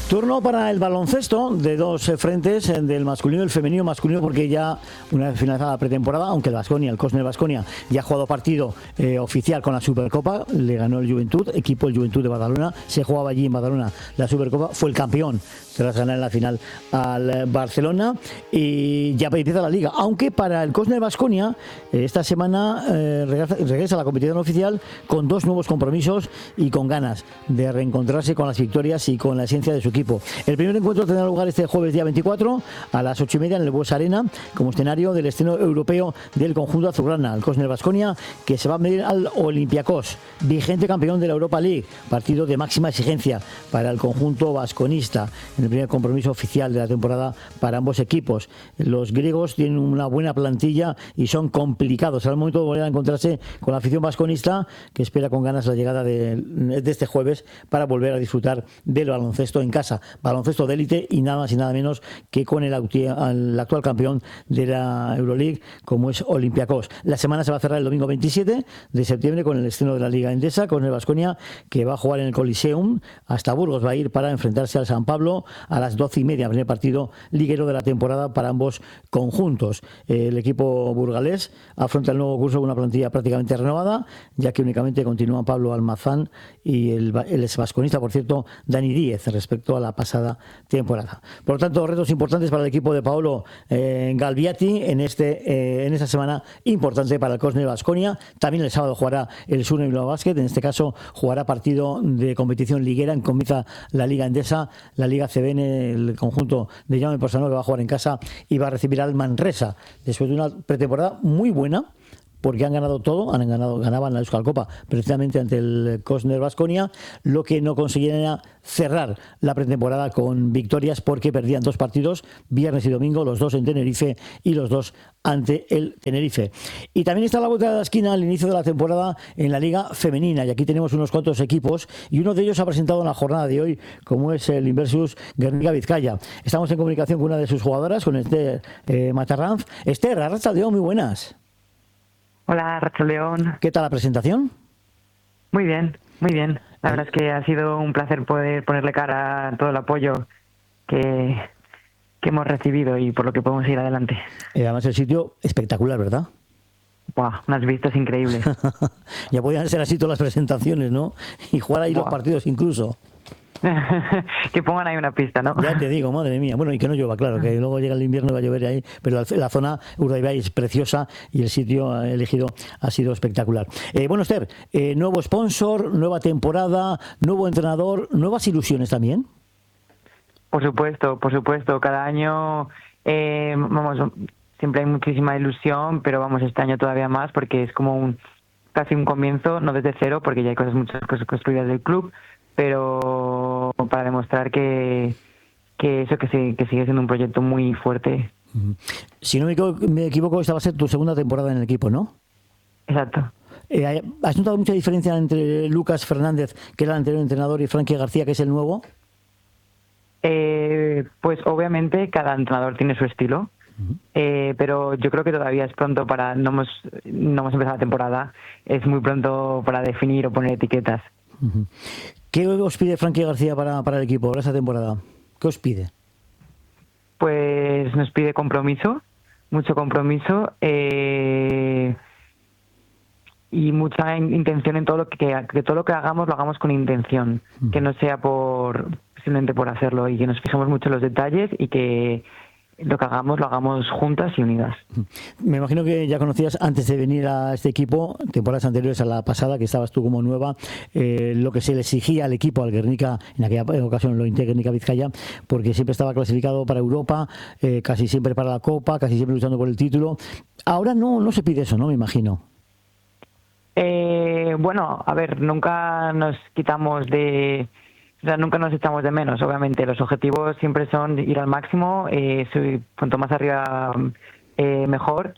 Turno para el baloncesto de dos frentes, del masculino y el femenino. Masculino porque ya una vez finalizada la pretemporada, aunque el Baskonia, el Cosner Baskonia, ya ha jugado partido oficial con la Supercopa, le ganó el Juventud, equipo el Juventud de Badalona, se jugaba allí en Badalona la Supercopa, fue el campeón tras ganar en la final al Barcelona y ya empieza la Liga, aunque para el Cosner Baskonia esta semana regresa a la competición oficial con dos nuevos compromisos y con ganas de reencontrarse con las victorias y con la esencia de su equipo. El primer encuentro tendrá lugar este jueves día 24 a las 8:30 en el Bues Arena como escenario del estreno europeo del conjunto azulgrana, el Cosner Baskonia, que se va a medir al Olympiacos, vigente campeón de la Europa League, partido de máxima exigencia para el conjunto vasconista en el primer compromiso oficial de la temporada para ambos equipos. Los griegos tienen una buena plantilla y son complicados. Será el momento de volver a encontrarse con la afición vasconista, que espera con ganas la llegada de este jueves para volver a disfrutar del baloncesto en casa. Baloncesto de élite y nada más y nada menos que con el actual campeón de la Euroleague, como es Olympiacos. La semana se va a cerrar el domingo 27 de septiembre con el estreno de la Liga Endesa, con el Baskonia, que va a jugar en el Coliseum. Hasta Burgos va a ir para enfrentarse al San Pablo a las 12:30, primer partido liguero de la temporada para ambos conjuntos. El equipo burgalés afronta el nuevo curso con una plantilla prácticamente renovada, ya que únicamente continúan Pablo Almazán y el ex vasconista, por cierto, Dani Díez, respecto a la pasada temporada. Por lo tanto, retos importantes para el equipo de Paolo Galviati en esta semana importante para el Cosner Baskonia. También el sábado jugará el Surne Bilbao Basket, en este caso jugará partido de competición liguera, comienza la Liga Endesa, la Liga CBN, el conjunto de Jaume Posano, que va a jugar en casa y va a recibir al Manresa después de una pretemporada muy buena, porque han ganado todo, ganaban la Euskal Copa precisamente ante el Cosner Baskonia. Lo que no conseguían era cerrar la pretemporada con victorias, porque perdían dos partidos, viernes y domingo, los dos en Tenerife y los dos ante el Tenerife. Y también está a la vuelta de la esquina al inicio de la temporada en la Liga Femenina, y aquí tenemos unos cuantos equipos, y uno de ellos ha presentado en la jornada de hoy, como es el Inversus Guernica Vizcaya. Estamos en comunicación con una de sus jugadoras, con Esther Matarranz. Esther, arratsaldeon, muy buenas. Hola, arratsaldeon. ¿Qué tal la presentación? Muy bien, muy bien. La verdad es que ha sido un placer poder ponerle cara a todo el apoyo que hemos recibido y por lo que podemos ir adelante. Además el sitio espectacular, ¿verdad? Buah, unas vistas increíbles. Ya podían ser así todas las presentaciones, ¿no? Y jugar ahí los partidos incluso. Que pongan ahí una pista, ¿no? Ya te digo, madre mía. Bueno, y que no llueva, claro, que luego llega el invierno y va a llover ahí, pero la zona Urdaibai es preciosa y el sitio elegido ha sido espectacular. Bueno, Esther, nuevo sponsor, nueva temporada, nuevo entrenador, nuevas ilusiones también. Por supuesto. Cada año, siempre hay muchísima ilusión, pero este año todavía más, porque es como casi un comienzo, no desde cero, porque ya hay muchas cosas construidas del club, pero para demostrar que sigue siendo un proyecto muy fuerte. Si no me equivoco, esta va a ser tu segunda temporada en el equipo, ¿no? Exacto. ¿Has notado mucha diferencia entre Lucas Fernández, que era el anterior entrenador, y Frankie García, que es el nuevo? Pues obviamente cada entrenador tiene su estilo, pero yo creo que todavía es pronto no hemos empezado la temporada, es muy pronto para definir o poner etiquetas. ¿Qué os pide Frankie García para el equipo para esta temporada? ¿Qué os pide? Pues nos pide compromiso, mucho compromiso, y mucha intención en todo lo que todo lo que hagamos lo hagamos con intención, que no sea simplemente por hacerlo, y que nos fijemos mucho en los detalles y que lo que hagamos lo hagamos juntas y unidas. Me imagino que ya conocías antes de venir a este equipo, temporadas anteriores a la pasada, que estabas tú como nueva, lo que se le exigía al equipo, al Guernica, en aquella ocasión lo Inter Guernica Vizcaya, porque siempre estaba clasificado para Europa, casi siempre para la Copa, casi siempre luchando por el título. Ahora no se pide eso, ¿no? Me imagino. Bueno, a ver, nunca nos echamos de menos, obviamente. Los objetivos siempre son ir al máximo, cuanto más arriba mejor.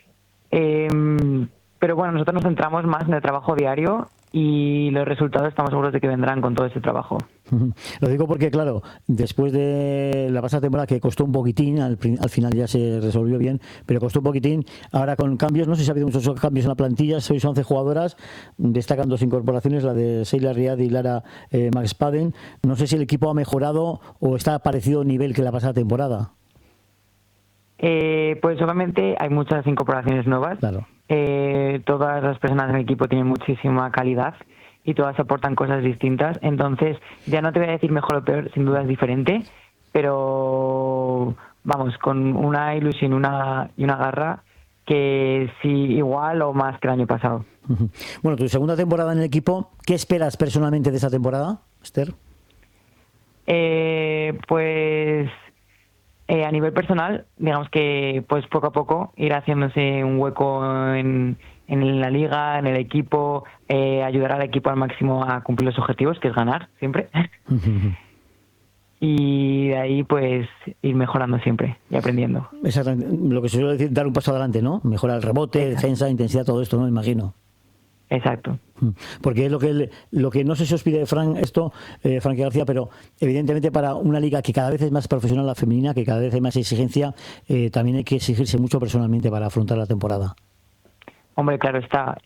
Pero bueno, nosotros nos centramos más en el trabajo diario y los resultados estamos seguros de que vendrán con todo ese trabajo. Lo digo porque, claro, después de la pasada temporada que costó un poquitín, al final ya se resolvió bien, pero costó un poquitín, ahora con cambios, no sé si ha habido muchos cambios en la plantilla, sois 11 jugadoras, destacan 2 incorporaciones, la de Sheila Riad y Lara McSpadden. No sé si el equipo ha mejorado o está a parecido nivel que la pasada temporada. Pues obviamente hay muchas incorporaciones nuevas. Claro. Todas las personas en el equipo tienen muchísima calidad y todas aportan cosas distintas. Entonces, ya no te voy a decir mejor o peor, sin duda es diferente, pero vamos, con una ilusión y una garra que sí, igual o más que el año pasado. Bueno, tu segunda temporada en el equipo, ¿qué esperas personalmente de esa temporada, Esther? Pues a nivel personal, digamos que pues poco a poco ir haciéndose un hueco en la liga, en el equipo, ayudar al equipo al máximo a cumplir los objetivos, que es ganar siempre. Y de ahí pues ir mejorando siempre y aprendiendo. Exactamente. Lo que se suele decir, dar un paso adelante, ¿no? Mejorar el rebote, defensa, intensidad, todo esto, ¿no? Me imagino. Exacto. Porque es lo que no sé si os pide Frank García, pero evidentemente para una liga que cada vez es más profesional, la femenina, que cada vez hay más exigencia, también hay que exigirse mucho personalmente para afrontar la temporada. Hombre, claro está.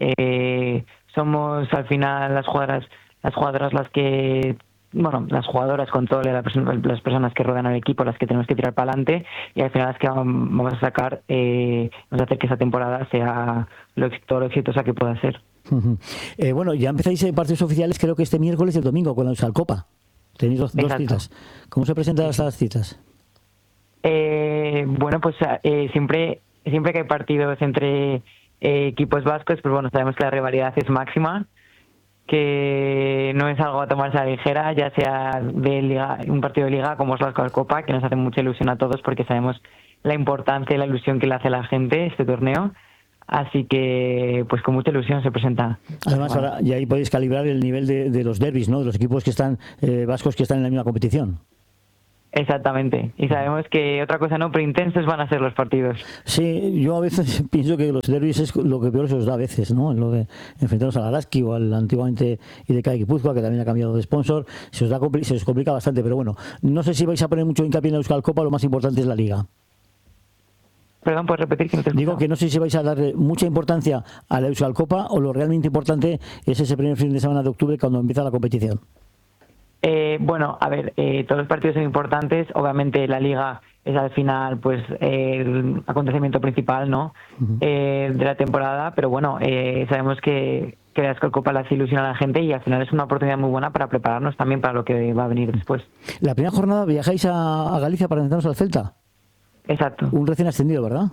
Somos al final las jugadoras las que, bueno, las jugadoras con todas las personas que rodean al equipo, las que tenemos que tirar para adelante, y al final las que vamos a sacar, vamos a hacer que esa temporada sea todo lo exitosa que pueda ser. Bueno, ya empezáis partidos oficiales, creo que este miércoles y el domingo con la Euskalcopa. Tenéis dos citas. ¿Cómo se presentan estas citas? Bueno, pues siempre que hay partidos entre equipos vascos, pues bueno, sabemos que la rivalidad es máxima, que no es algo a tomarse a la ligera, ya sea de liga, un partido de liga como es la Euskalcopa, que nos hace mucha ilusión a todos porque sabemos la importancia y la ilusión que le hace a la gente este torneo. Así que, pues con mucha ilusión se presenta. Además, ahora ya ahí podéis calibrar el nivel de los derbis, ¿no? De los equipos que están vascos que están en la misma competición. Exactamente. Y sabemos que otra cosa no, pero intensos van a ser los partidos. Sí, yo a veces pienso que los derbis es lo que peor se os da a veces, ¿no? En lo de enfrentarnos al Araski o al antiguamente IDK Guipúzcoa, que también ha cambiado de sponsor, se os complica bastante, pero bueno, no sé si vais a poner mucho hincapié en la Euskalcopa, lo más importante es la Liga. Perdón, ¿puedes repetir? Que no te Digo que no sé si vais a darle mucha importancia a la Euskalcopa o lo realmente importante es ese primer fin de semana de octubre cuando empieza la competición. Bueno, a ver, todos los partidos son importantes. Obviamente la Liga es al final pues el acontecimiento principal, ¿no? De la temporada, pero bueno, sabemos que la Euskalcopa le hace ilusión a la gente y al final es una oportunidad muy buena para prepararnos también para lo que va a venir después. La primera jornada viajáis a Galicia para enfrentarnos al Celta. Exacto. Un recién ascendido, ¿verdad?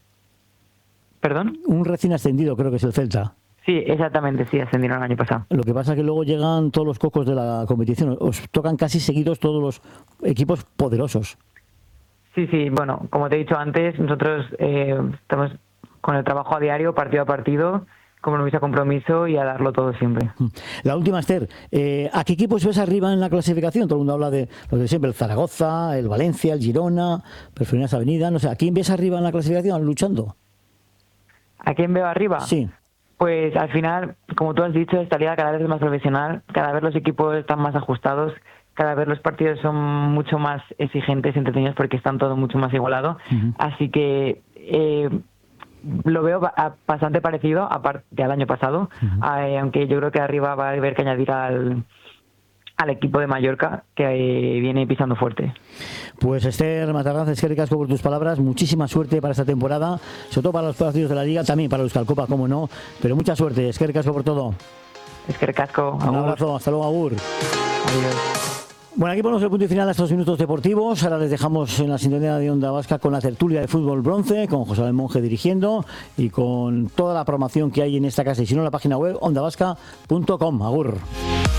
¿Perdón? Un recién ascendido, creo que es el Celta. Sí, exactamente, sí, ascendieron el año pasado. Lo que pasa es que luego llegan todos los cocos de la competición. Os tocan casi seguidos todos los equipos poderosos. Sí, bueno, como te he dicho antes, nosotros estamos con el trabajo a diario, partido a partido, compromiso a compromiso y a darlo todo siempre. La última, Esther, ¿a qué equipos ves arriba en la clasificación? Todo el mundo habla de lo de siempre, el Zaragoza, el Valencia, el Girona, Perfecciones Avenida, no sé, ¿a quién ves arriba en la clasificación luchando? ¿A quién veo arriba? Sí. Pues al final, como tú has dicho, esta liga cada vez es más profesional, cada vez los equipos están más ajustados, cada vez los partidos son mucho más exigentes y entretenidos porque están todo mucho más igualado. Así que lo veo bastante parecido aparte al año pasado, aunque yo creo que arriba va a haber que añadir al equipo de Mallorca, que viene pisando fuerte. Pues Esther Matarranz, eskerrik asko por tus palabras, muchísima suerte para esta temporada, sobre todo para los partidos de la Liga, también para la Euskalcopa, como no, pero mucha suerte, eskerrik asko por todo. Eskerrik asko, un abrazo, hasta luego, agur. Adiós. Bueno, aquí ponemos el punto y final a estos minutos deportivos. Ahora les dejamos en la sintonía de Onda Vasca con la tertulia de fútbol bronce, con José Manuel Monge dirigiendo y con toda la programación que hay en esta casa. Y si no, en la página web ondavasca.com. Agur.